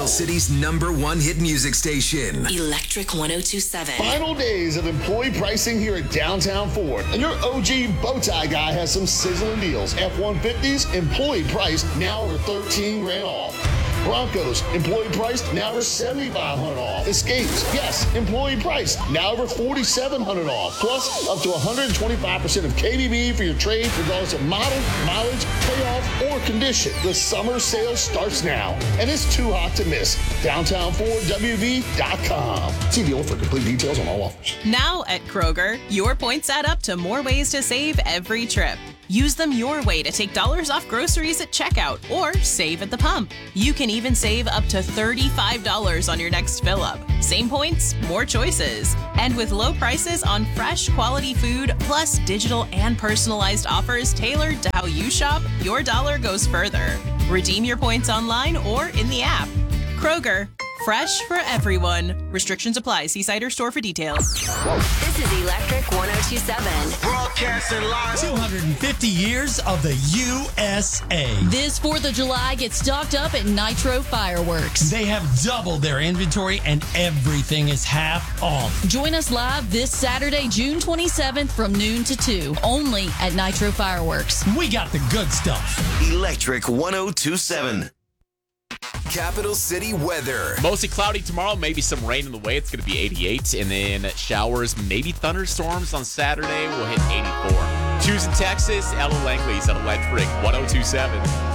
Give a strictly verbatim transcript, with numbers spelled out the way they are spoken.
Capital City's number one hit music station. Electric one oh two seven. Final days of employee pricing here at Downtown Ford. And your O G bow tie guy has some sizzling deals. F one fifties, employee priced, now over thirteen grand off. Broncos, employee priced, now over seventy-five hundred off. Escapes, yes, employee priced, now over forty-seven hundred off. Plus, up to one hundred twenty-five percent of K B B for your trade, regardless of model, mileage, payoff, or condition. The summer sale starts now, and it's too hot to miss. Downtown Ford W V dot com. See dealer for complete details on all offers. Now at Kroger, your points add up to more ways to save every trip. Use them your way to take dollars off groceries at checkout or save at the pump. You can even save up to thirty-five dollars on your next fill up. Same points, more choices. And with low prices on fresh quality food, plus digital and personalized offers tailored to how you shop, your dollar goes further. Redeem your points online or in the app. Kroger, fresh for everyone. Restrictions apply. See site or store for details. This is Electric one oh two seven. Broadcasting live. two hundred fifty years of the U S A. This fourth of July gets stocked up at Nitro Fireworks. They have doubled their inventory and everything is half off. Join us live this Saturday, June twenty-seventh from noon to two, only at Nitro Fireworks. We got the good stuff. Electric one oh two seven. Capital City weather. Mostly cloudy tomorrow, maybe some rain in the way. It's going to be eighty-eight, and then showers, maybe thunderstorms on Saturday. We'll hit eighty-four. Choosing Texas, Ella Langley's at Electric one oh two seven.